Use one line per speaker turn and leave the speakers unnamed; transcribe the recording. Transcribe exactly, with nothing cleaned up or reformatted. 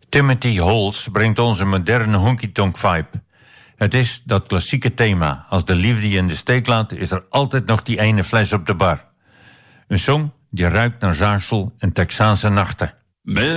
Timothy Holes brengt ons een moderne honky-tonk vibe. Het is dat klassieke thema. Als de liefde je in de steek laat, is er altijd nog die ene fles op de bar. Een song die ruikt naar zaagsel en Texaanse nachten.